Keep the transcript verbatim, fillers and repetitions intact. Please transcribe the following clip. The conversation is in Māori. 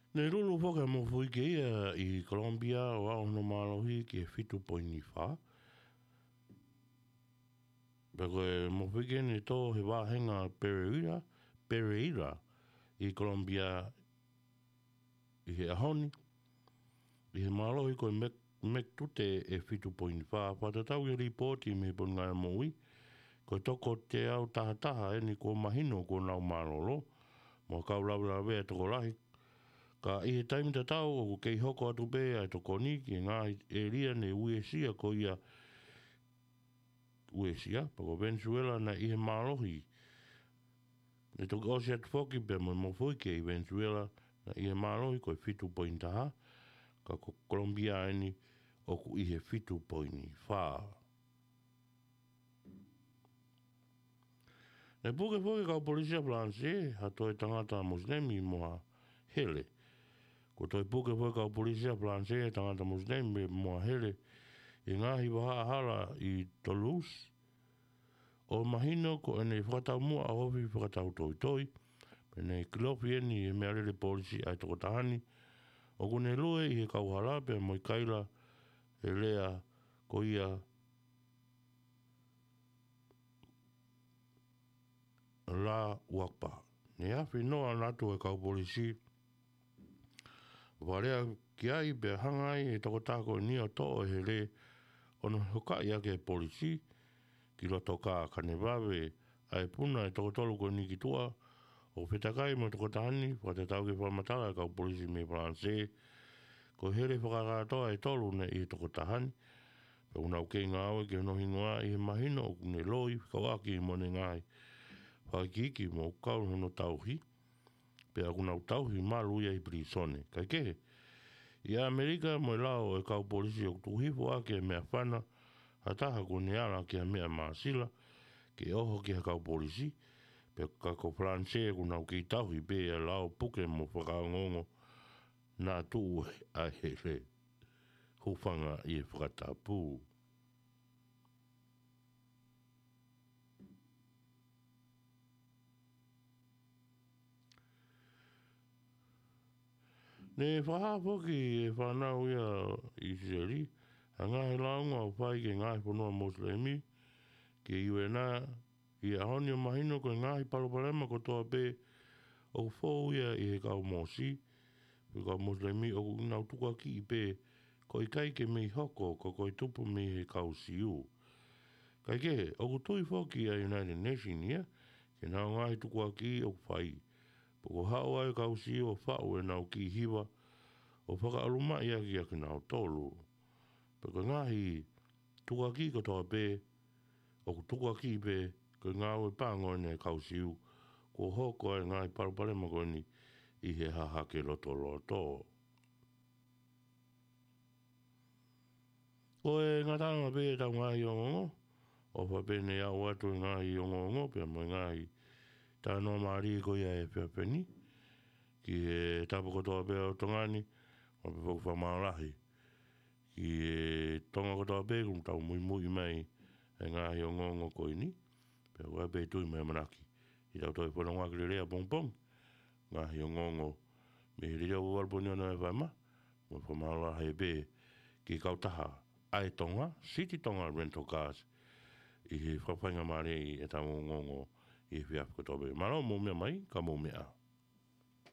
Ne rulu foka mo fui ke ia i Colombia o au no malohi ki e fitu poini wha. Beko e mo fui ke ni tō he wāhenga Pereira, Pereira i Colombia i he ahoni. I he malohi ko e mek, mek tute e fitu poini wha. Whatatau i ripoti me pon ngai moui. Ko toko te au taha taha e ni ko mahino ko nau malolo. Mo kau lau la wea toko lahi. Ka i he taimi ta tau o kei hoko atu pe ai toko ni ki ngā e ria ne uesia ko ia uesia, pako Venezuela na i he malohi. Ne toki osi atu foki pe mo mo fui ke i Venezuela na i he malohi ko e fitu poini taha. Ka ko Colombia eni o ku i he fitu poini wha. Ne puke fuke kau polisia Franse, hato e tangata muslimi moa hele. Ko toi puke fuke kau polisia Franse, e tangata muslimi moa hele, i ngahi waha hala i Toulouse. O mahino ko ene whakatau mua a hofi whakatau toi toi, pene kilofi eni e mea lele polisi ai toko tahani, o kune lue i he kau halape mo i kaila e lea ko ia la wakpa. Ne afi noa natu e kau polisi. Warea ki ai be hangai e toko tako ni o to he le ono hoka ia ke polisi ki loto ka kane wawe ai puna e toko tolu ko ni ki tua o whetakai mo toko tahani whate tau ke whamatala e kau polisi me Franse ko here whakakatoa e tolu ne i toko tahani pe unau ke ngā aue ke no hingoa i he mahino o kune loi kawaki i mone ngai whakiki mo kau hono tauhi pe a kunau tauhi malu ia i prisone kai kehe i Amerika mo lao e kau polisi o tuhifo ake mea whana hataha ko ne ala ki a mea maasila ke oho ki a kau polisi pe kako Franse kunau ki tauhi pe a lao puke mo whakaongongo nā tuu a hele hufanga i e whakatapu. Ne whahafo ki e whanau ia i Seri, a ngahe launga o whai ke ngahe whanua Moslemi, ke iwe nā i a honi o mahino ko ngahe palopalema ko toa pe o whou ia i he kau mosi, pe kau Moslemi o nau tuka ki i pe ko i kai ke mei hoko ko koi tupu me he kau siu. Kai ke, o kutui whoki a United Nations ia, ke nau ngahe tuka ki o whai. Poko hao ai kau siu o whao e nau ki hiwa o whakaaluma ia ki a ki nau tolu. Peko ngahi tuka ki ko toa pe, o tuka ki pe, ko ngau e pāngo ne kau siu, ko hoko ai ngahi parupare mako ni i he haha ke loto loto. Ko e ngatanga pe e tau ngahi o ngongo, o whapene au atu e ngahi o ngongo, pe mo ngahi tānoa maari ko ia e whiapeni, ki e tapoko toa pe o tongani, o pe whau whamaalahi. Ki e tonga ko toa pe, kum tau mui mui mai e ngahi o ngongo ko ini, pe wai pe tui mai manaki. I tau toi whanonga ki rea pong pong, ngahi o ngongo, me he rea o walponi ona e whaima, mo whamaalahi pe, ki kautaha, ai tonga, City Tonga Rental Cars, i he whawhainga maare i e tau ngongo, i he whiafko tobe. Maro mō mea mai, ka mō mea.